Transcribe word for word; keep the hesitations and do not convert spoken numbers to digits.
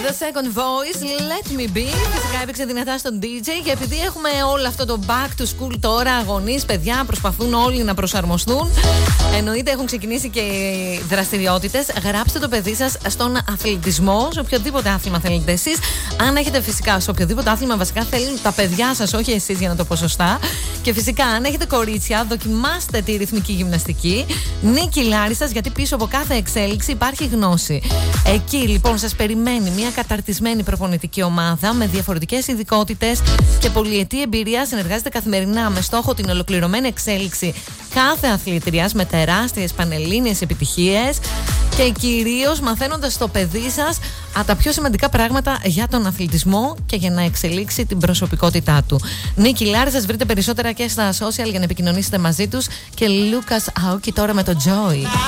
The Second Voice, Let Me Be. Φυσικά έπαιξε δυνατά στον ντι τζέι και επειδή έχουμε όλο αυτό το back to school τώρα, γονείς, παιδιά προσπαθούν όλοι να προσαρμοστούν. Εννοείται έχουν ξεκινήσει και δραστηριότητες. Γράψτε το παιδί σας στον αθλητισμό, σε οποιοδήποτε άθλημα θέλετε εσείς. Αν έχετε φυσικά σε οποιοδήποτε άθλημα, βασικά θέλουν τα παιδιά σας, όχι εσείς για να το πω σωστά. Και φυσικά, αν έχετε κορίτσια, δοκιμάστε τη ρυθμική γυμναστική. Νίκη Λάρισσας, γιατί πίσω από κάθε εξέλιξη υπάρχει γνώση. Εκεί λοιπόν σας περιμένει μια καταρτισμένη προπονητική ομάδα με διαφορετικές ειδικότητες και πολυετή εμπειρία. Συνεργάζεται καθημερινά με στόχο την ολοκληρωμένη εξέλιξη κάθε αθλήτριας με τεράστιες πανελλήνιες επιτυχίες και κυρίως μαθαίνοντας στο παιδί σας α, τα πιο σημαντικά πράγματα για τον αθλητισμό και για να εξελίξει την προσωπικότητά του. Νίκη Λάρισσας, βρείτε περισσότερα και στα social για να επικοινωνήσετε μαζί τους. Και Λούκας Αούκη τώρα με το Joy.